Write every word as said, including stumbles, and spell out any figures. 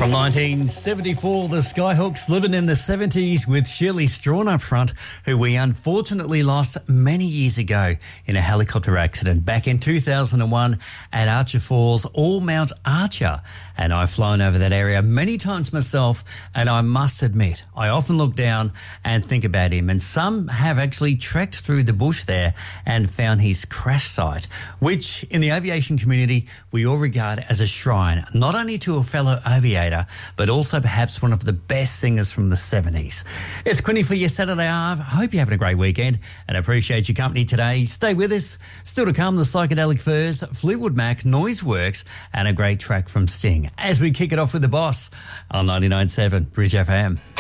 From nineteen seventy-four, the Skyhooks living in the seventies with Shirley Strawn up front, who we unfortunately lost many years ago in a helicopter accident back in two thousand one at Archer Falls, or Mount Archer. And I've flown over that area many times myself, and I must admit, I often look down and think about him. And some have actually trekked through the bush there and found his crash site, which in the aviation community we all regard as a shrine, not only to a fellow aviator, but also perhaps one of the best singers from the seventies. It's Quinny for your Saturday Ave. I hope you're having a great weekend and appreciate your company today. Stay with us. Still to come, the Psychedelic Furs, Fleetwood Mac, Noiseworks, and a great track from Sting as we kick it off with The Boss on ninety-nine point seven Bridge F M.